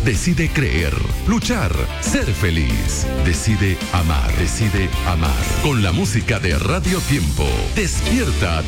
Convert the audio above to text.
Decide creer, luchar, ser feliz. Decide amar. Decide amar. Con la música de Radio Tiempo. Despierta